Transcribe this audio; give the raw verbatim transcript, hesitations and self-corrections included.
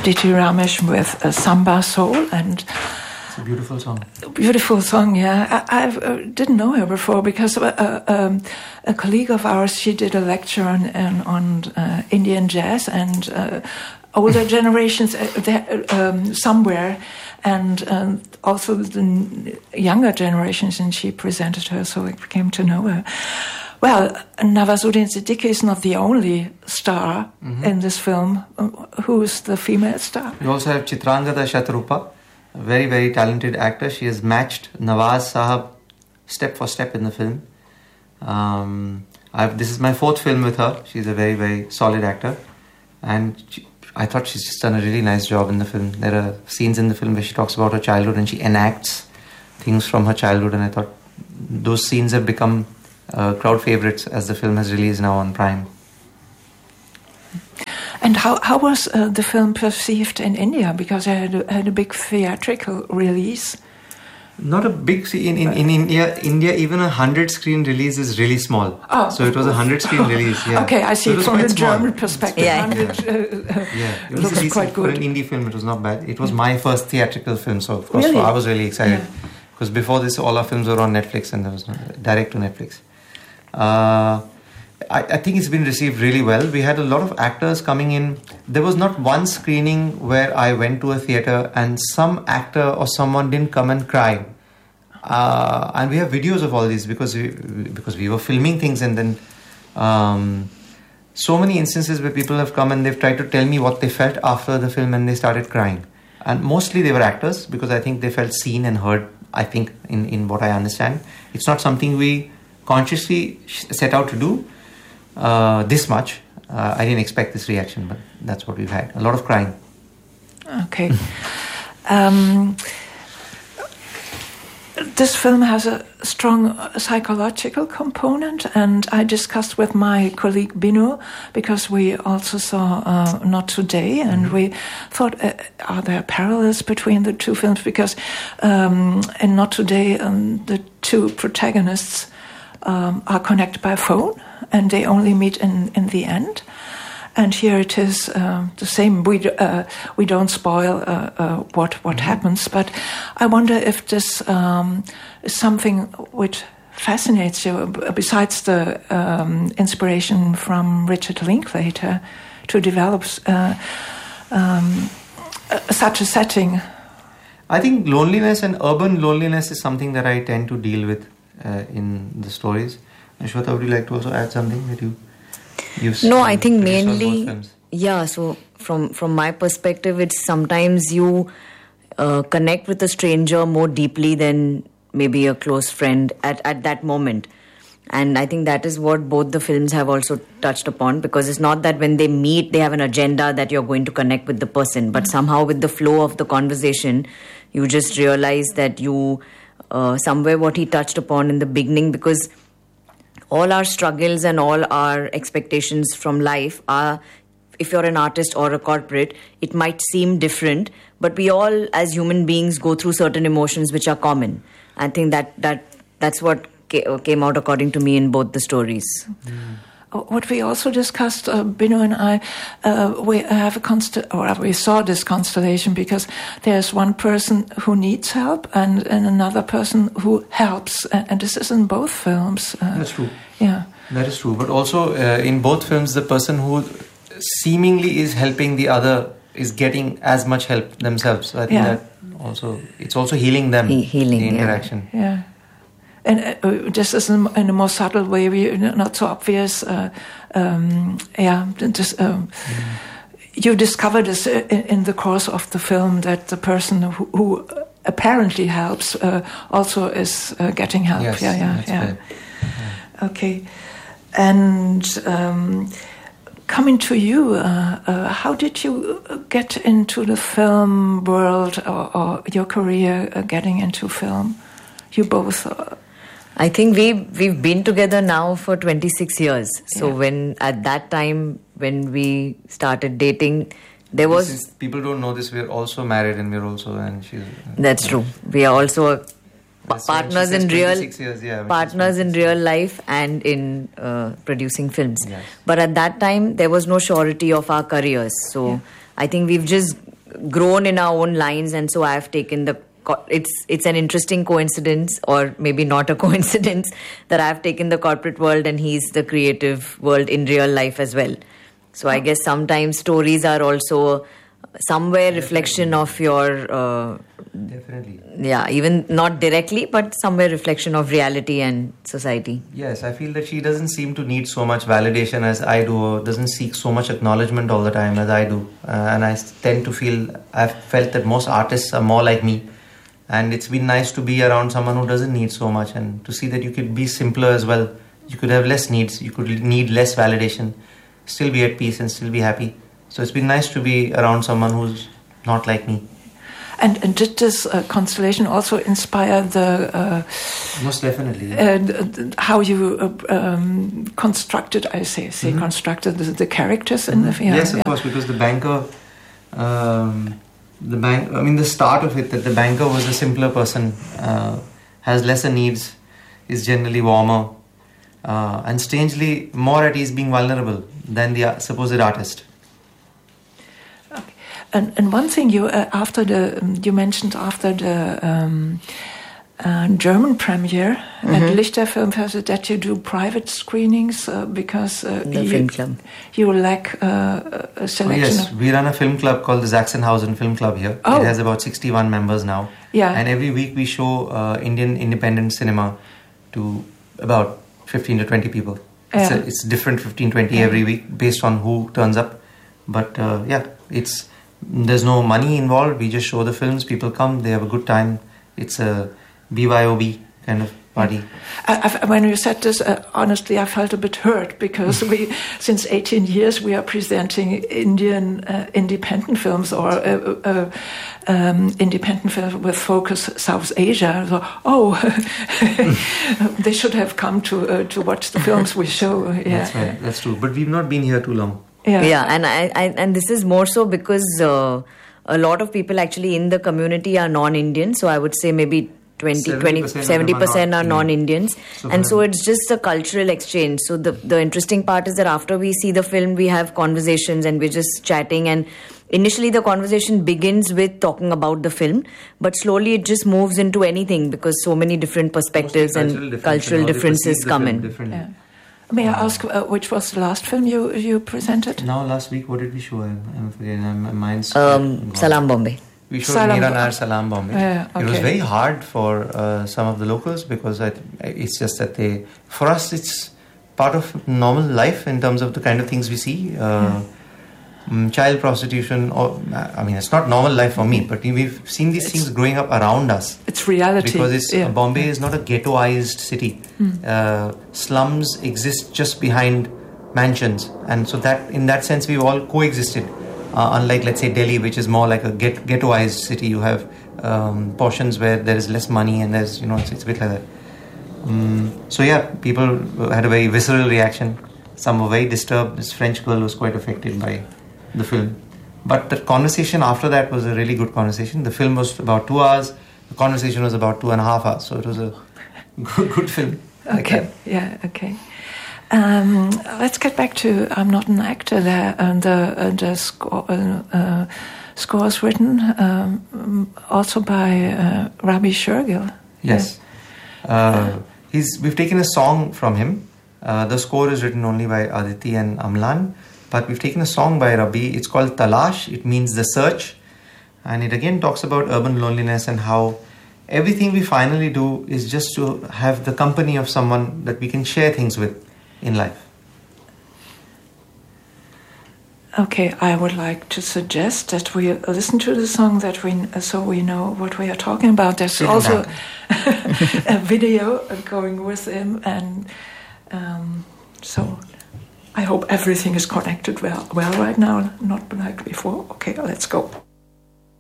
Aditi Ramesh with uh, Samba Soul, and it's a beautiful song. Beautiful song, yeah. I, I uh, didn't know her before because uh, um, a colleague of ours, she did a lecture on on, on uh, Indian jazz and uh, older generations uh, there, um, somewhere, and um, also the younger generations, and she presented her, so I came to know her. Well, Nawazuddin Siddiqui is not the only star mm-hmm. in this film. Who's the female star? We also have Chitrangada Shatrupa, a very, very talented actor. She has matched Nawaz Sahab step for step in the film. Um, I've, this is my fourth film with her. She's a very, very solid actor. And she, I thought she's just done a really nice job in the film. There are scenes in the film where she talks about her childhood and she enacts things from her childhood. And I thought those scenes have become uh, crowd favorites as the film has released now on Prime. And how, how was uh, the film perceived in India? Because it had a, had a big theatrical release. Not a big... In, in, in India, India, even a hundred-screen release is really small. Oh, so it was a hundred-screen release, yeah. Okay, I see. So from the German small. perspective, yeah. one hundred uh, yeah. It looks was quite good. For an indie film, it was not bad. It was yeah. my first theatrical film, so of course really? I was really excited. Yeah. Because before this, all our films were on Netflix and there was no, direct to Netflix. Uh... I, I think it's been received really well. We had a lot of actors coming in. There was not one screening where I went to a theatre and some actor or someone didn't come and cry. Uh, and we have videos of all these because we, because we were filming things, and then um, so many instances where people have come and they've tried to tell me what they felt after the film and they started crying. And mostly they were actors because I think they felt seen and heard, I think, in, in what I understand. It's not something we consciously set out to do. Uh, this much. Uh, I didn't expect this reaction, but that's what we've had. A lot of crying. Okay. um, this film has a strong psychological component, and I discussed with my colleague Binu, because we also saw uh, Not Today, and mm-hmm. we thought, uh, are there parallels between the two films? Because um, in Not Today, um, the two protagonists um, are connected by phone, and they only meet in, in the end. And here it is uh, the same. We uh, we don't spoil uh, uh, what what mm-hmm. happens, but I wonder if this um, is something which fascinates you, besides the um, inspiration from Richard Linklater to develop uh, um, uh, such a setting. I think loneliness and urban loneliness is something that I tend to deal with uh, in the stories. Shweta, would you like to also add something that you use? No, I think mainly, yeah, so from, from my perspective, it's sometimes you uh, connect with a stranger more deeply than maybe a close friend at, at that moment. And I think that is what both the films have also touched upon, because it's not that when they meet, they have an agenda that you're going to connect with the person, but somehow with the flow of the conversation, you just realize that you, uh, somewhere what he touched upon in the beginning, because all our struggles and all our expectations from life are, if you're an artist or a corporate, it might seem different, but we all as human beings go through certain emotions which are common. I think that, that that's what came out according to me in both the stories. Mm. What we also discussed, uh, Binu and I, uh, we have a const- or we saw this constellation because there's one person who needs help and, and another person who helps, and this is in both films. Uh, That's true. Yeah, that is true. But also uh, in both films, the person who seemingly is helping the other is getting as much help themselves. So I think yeah. that also it's also healing them. He- healing the interaction. Yeah. yeah. And uh, just as in, in a more subtle way, we, not so obvious. Uh, um, yeah, just, um, mm. you discover this in, in the course of the film that the person who, who apparently helps uh, also is uh, getting help. Yes, yeah, yeah, that's yeah. fair. yeah. Okay, and um, coming to you, uh, uh, how did you get into the film world, or, or your career uh, getting into film? You both. Uh, I think we we've been together now for twenty-six years. So yeah. when at that time when we started dating, there was Since people don't know this, we're also married and we're also and she's. That's true. We are also That's partners in real years, yeah, partners in real life and in uh, producing films. Yes. But at that time there was no surety of our careers. So yeah. I think we've just grown in our own lines, and so I've taken the. It's it's an interesting coincidence, or maybe not a coincidence, that I've taken the corporate world and he's the creative world in real life as well. So I guess sometimes stories are also somewhere reflection of your. Uh, Definitely. Yeah, even not directly, but somewhere reflection of reality and society. Yes, I feel that she doesn't seem to need so much validation as I do, or doesn't seek so much acknowledgement all the time as I do. Uh, and I tend to feel, I've felt that most artists are more like me. And it's been nice to be around someone who doesn't need so much, and to see that you could be simpler as well. You could have less needs, you could need less validation, still be at peace and still be happy. So it's been nice to be around someone who's not like me. And, and did this uh, constellation also inspire the... Uh, Most definitely. Yeah. Uh, how you uh, um, constructed, I say, say mm-hmm. constructed the, the characters in the... Yeah, yes, of yeah. course, because the banker... Um, the bank. I mean, the start of it, that the banker was a simpler person, uh, has lesser needs, is generally warmer, uh, and strangely more at ease being vulnerable than the supposed artist. And, and one thing you uh, after the um, you mentioned after the um, uh, German premiere mm-hmm. at Lichter Film Festival that you do private screenings uh, because uh, the you, film club. you lack uh, a selection. Oh, yes, of we run a film club called the Sachsenhausen Film Club here. Oh. It has about sixty-one members now. Yeah, and every week we show uh, Indian independent cinema to about fifteen to twenty people. It's, yeah. a, it's different fifteen, twenty yeah. every week based on who turns up. But uh, yeah, it's. There's no money involved. We just show the films. People come. They have a good time. It's a B Y O B kind of party. I, I, when you said this, uh, honestly, I felt a bit hurt because we, since eighteen years, we are presenting Indian uh, independent films or uh, uh, um, independent films with focus South Asia. So, oh, they should have come to uh, to watch the films we show. Yeah. That's right. That's true. But we've not been here too long. Yeah, yeah, and I, I and this is more so because uh, a lot of people actually in the community are non-Indian. So I would say maybe twenty, twenty, seventy percent are non-Indians, so and so it's just a cultural exchange. So the the interesting part is that after we see the film, we have conversations and we're just chatting. And initially, the conversation begins with talking about the film, but slowly it just moves into anything because so many different perspectives and difference cultural and differences come in. Yeah. May I ask uh, which was the last film you, you presented? Now, last week, what did we show? I'm, I'm forgetting. My mind's um, Salaam Bombay. We showed Salam Meera Nair Salaam Bombay. Yeah, okay. It was very hard for uh, some of the locals because I, it's just that they, for us, it's part of normal life in terms of the kind of things we see. Uh, yeah. um, child prostitution, or I mean, it's not normal life for me, but we've seen these it's, things growing up around us. It's reality. Because it's, yeah. uh, Bombay is not a ghettoized city. Mm. Uh, slums exist just behind mansions. And so that, in that sense, we've all coexisted. Uh, unlike, let's say, Delhi, which is more like a get, ghettoized city, you have um, portions where there is less money and there's, you know, it's, it's a bit like that. Um, so, yeah, people had a very visceral reaction. Some were very disturbed. This French girl was quite affected by the film. But the conversation after that was a really good conversation. The film was about two hours. The conversation was about two and a half hours. So, it was a good, good film. Okay, like yeah, okay. Um, let's get back to I'm Not an Actor there, and the, uh, the score, uh, uh, scores written um, also by uh, Rabi Shergill. Yes. Yeah. Uh, he's, we've taken a song from him. Uh, the score is written only by Aditi and Amlan, but we've taken a song by Rabi. It's called Talash. It means the search. And it again talks about urban loneliness and how everything we finally do is just to have the company of someone that we can share things with in life. Okay, I would like to suggest that we listen to the song that we so we know what we are talking about. There's Sit also a video going with him, and um, so I hope everything is connected well, well right now, not like before. Okay, let's go.